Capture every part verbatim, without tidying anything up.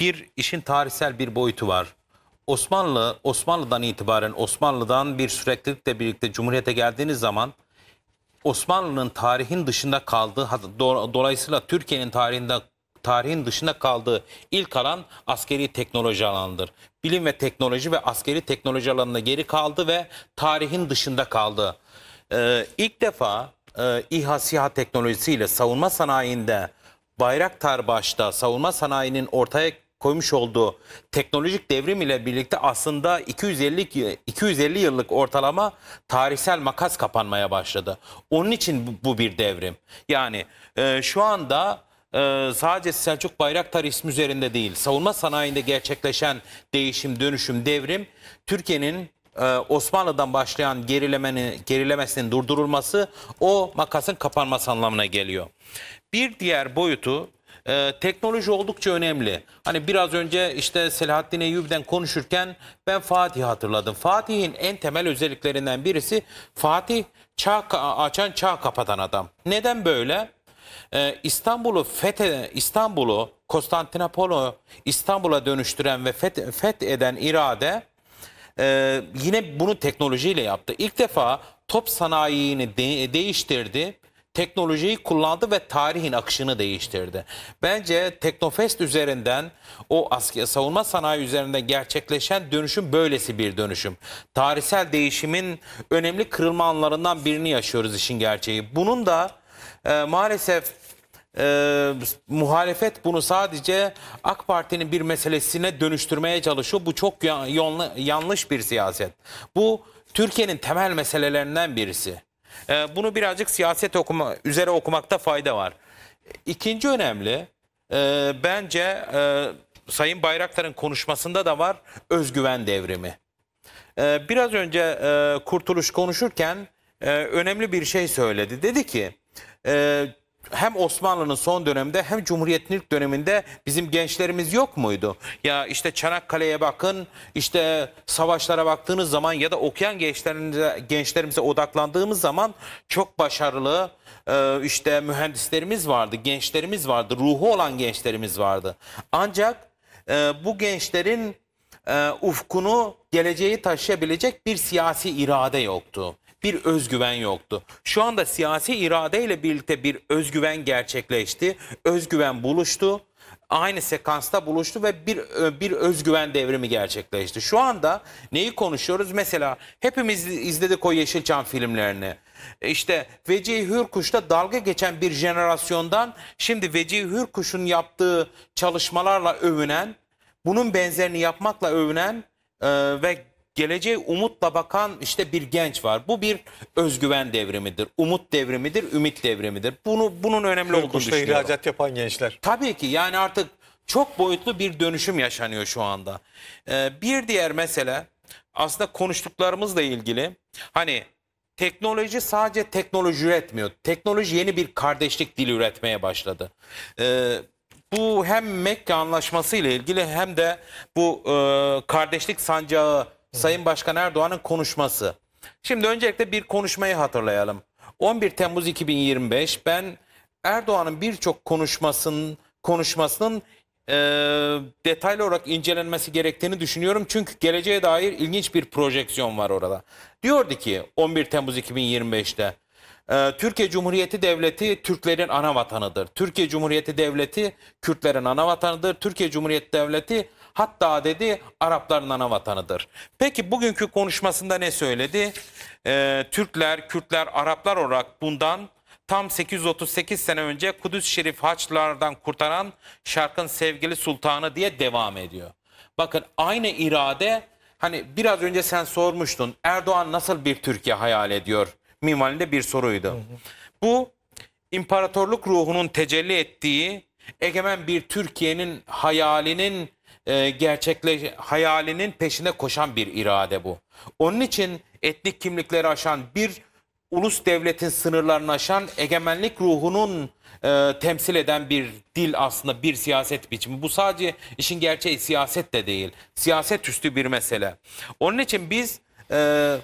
bir işin tarihsel bir boyutu var. Osmanlı, Osmanlı'dan itibaren Osmanlı'dan bir süreklilikle birlikte Cumhuriyet'e geldiğiniz zaman Osmanlı'nın tarihin dışında kaldığı, dolayısıyla Türkiye'nin tarihinde tarihin dışında kaldığı ilk alan askeri teknoloji alanıdır. Bilim ve teknoloji ve askeri teknoloji alanında geri kaldı ve tarihin dışında kaldı. Ee, ilk defa e, İHA SİHA teknolojisiyle savunma sanayinde Bayraktar başta savunma sanayinin ortaya koymuş olduğu teknolojik devrim ile birlikte aslında iki yüz elli iki yüz elli yıllık ortalama tarihsel makas kapanmaya başladı. Onun için bu, bu bir devrim. Yani e, şu anda e, sadece Selçuk Bayraktar ismi üzerinde değil, savunma sanayinde gerçekleşen değişim, dönüşüm, devrim Türkiye'nin e, Osmanlı'dan başlayan gerilemeni, gerilemesinin durdurulması, o makasın kapanması anlamına geliyor. Bir diğer boyutu, Ee, teknoloji oldukça önemli. Hani biraz önce işte Selahaddin Eyyubi'den konuşurken ben Fatih'i hatırladım. Fatih'in en temel özelliklerinden birisi, Fatih çağ açan, çağ kapatan adam. Neden böyle? Ee, İstanbul'u fethe, İstanbul'u, Konstantinopol'u İstanbul'a dönüştüren ve feth, fetheden irade e, yine bunu teknolojiyle yaptı. İlk defa top sanayini de, değiştirdi. Teknolojiyi kullandı ve tarihin akışını değiştirdi. Bence Teknofest üzerinden, o asker, savunma sanayi üzerinden gerçekleşen dönüşüm böylesi bir dönüşüm. Tarihsel değişimin önemli kırılma anlarından birini yaşıyoruz işin gerçeği. Bunun da e, maalesef e, muhalefet bunu sadece AK Parti'nin bir meselesine dönüştürmeye çalışıyor. Bu çok yanlış bir siyaset. Bu Türkiye'nin temel meselelerinden birisi. Bunu birazcık siyaset okuma, üzere okumakta fayda var. İkinci önemli, e, bence e, Sayın Bayraktar'ın konuşmasında da var, özgüven devrimi. E, biraz önce e, Kurtuluş konuşurken e, önemli bir şey söyledi. Dedi ki, e, hem Osmanlı'nın son döneminde hem Cumhuriyet'in ilk döneminde bizim gençlerimiz yok muydu? Ya işte Çanakkale'ye bakın, işte savaşlara baktığınız zaman ya da okuyan gençlerimize, gençlerimize odaklandığımız zaman çok başarılı e, işte mühendislerimiz vardı, gençlerimiz vardı, ruhu olan gençlerimiz vardı. Ancak e, bu gençlerin e, ufkunu, geleceği taşıyabilecek bir siyasi irade yoktu. Bir özgüven yoktu. Şu anda siyasi iradeyle birlikte bir özgüven gerçekleşti. Özgüven buluştu. Aynı sekansta buluştu ve bir bir özgüven devrimi gerçekleşti. Şu anda neyi konuşuyoruz? Mesela hepimiz izledik o Yeşilçam filmlerini. İşte Vecihi Hürkuş'ta dalga geçen bir jenerasyondan şimdi Vecihi Hürkuş'un yaptığı çalışmalarla övünen, bunun benzerini yapmakla övünen e, ve geleceğe umutla bakan işte bir genç var. Bu bir özgüven devrimidir, umut devrimidir, ümit devrimidir. Bunu bunun önemli olduğunu düşünüyorum. ihracat yapan gençler. Tabii ki, yani artık çok boyutlu bir dönüşüm yaşanıyor şu anda. Ee, bir diğer mesele aslında konuştuklarımızla ilgili. Hani teknoloji sadece teknoloji üretmiyor. Teknoloji yeni bir kardeşlik dili üretmeye başladı. Ee, bu hem Mekke Anlaşması ile ilgili hem de bu e, kardeşlik sancağı, Sayın Başkan Erdoğan'ın konuşması. Şimdi öncelikle bir konuşmayı hatırlayalım. on bir Temmuz iki bin yirmi beş, ben Erdoğan'ın birçok konuşmasının konuşmasının e, detaylı olarak incelenmesi gerektiğini düşünüyorum. Çünkü geleceğe dair ilginç bir projeksiyon var orada. Diyordu ki on bir Temmuz iki bin yirmi beş'te e, Türkiye Cumhuriyeti Devleti Türklerin ana vatanıdır. Türkiye Cumhuriyeti Devleti Kürtlerin ana vatanıdır. Türkiye Cumhuriyeti Devleti hatta dedi Arapların ana vatanıdır. Peki bugünkü konuşmasında ne söyledi? Ee, Türkler, Kürtler, Araplar olarak bundan tam sekiz yüz otuz sekiz sene önce Kudüs Şerif Haçlılardan kurtaran Şark'ın sevgili sultanı diye devam ediyor. Bakın aynı irade, hani biraz önce sen sormuştun, Erdoğan nasıl bir Türkiye hayal ediyor? Minvalinde bir soruydu. Hı hı. Bu imparatorluk ruhunun tecelli ettiği egemen bir Türkiye'nin hayalinin e, gerçekle hayalinin peşine koşan bir irade bu. Onun için etnik kimlikleri aşan, bir ulus devletin sınırlarını aşan egemenlik ruhunun e, temsil eden bir dil, aslında bir siyaset biçimi. Bu sadece işin gerçeği siyaset de değil. Siyaset üstü bir mesele. Onun için biz e,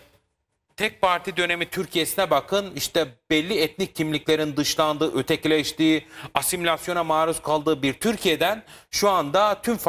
tek parti dönemi Türkiye'sine bakın, işte belli etnik kimliklerin dışlandığı, ötekileştiği, asimilasyona maruz kaldığı bir Türkiye'den şu anda tüm